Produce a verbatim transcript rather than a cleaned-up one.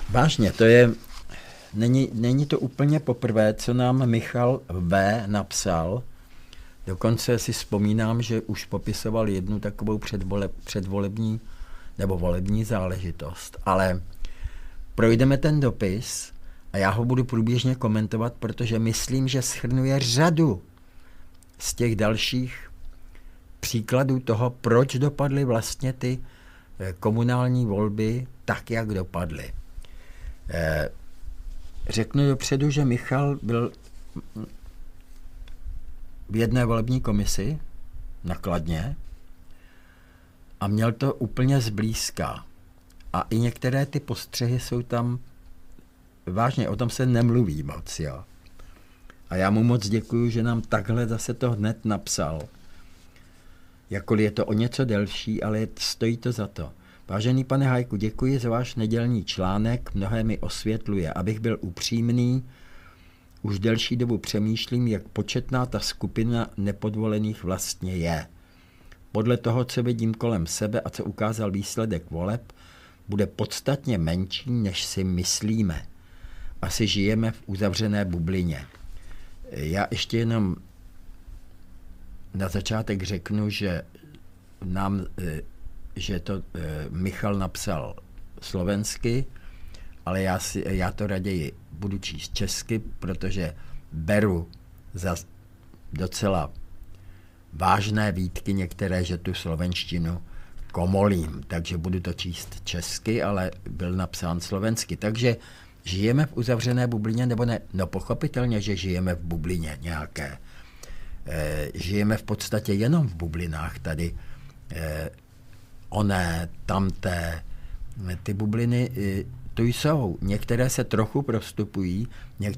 Vážně, to je, není, není to úplně poprvé, co nám Michal V. napsal. Dokonce si vzpomínám, že už popisoval jednu takovou předvole, předvolební nebo volební záležitost. Ale projdeme ten dopis a já ho budu průběžně komentovat, protože myslím, že shrnuje řadu z těch dalších příkladů toho, proč dopadly vlastně ty komunální volby tak, jak dopadly. Řeknu dopředu, že Michal byl v jedné volební komisi na Kladně a měl to úplně zblízka. A i některé ty postřehy jsou tam, vážně, o tom se nemluví moc, jo. A já mu moc děkuju, že nám takhle zase to hned napsal. Jakkoliv je to o něco delší, ale stojí to za to. Vážený pane Hajku, děkuji za váš nedělní článek, mnohé mi osvětluje. Abych byl upřímný, už delší dobu přemýšlím, jak početná ta skupina nepodvolených vlastně je. Podle toho, co vidím kolem sebe a co ukázal výsledek voleb, bude podstatně menší, než si myslíme. Asi žijeme v uzavřené bublině. Já ještě jenom na začátek řeknu, že nám, že to Michal napsal slovensky, ale já, si, já to raději budu číst česky, protože beru za docela vážné výtky některé, že tu slovenštinu komolím, takže budu to číst česky, ale byl napsán slovensky. Takže žijeme v uzavřené bublině, nebo ne? No pochopitelně, že žijeme v bublině nějaké. E, žijeme v podstatě jenom v bublinách tady. E, oné, tamté, ty bubliny e, tu jsou. Některé se trochu prostupují, některé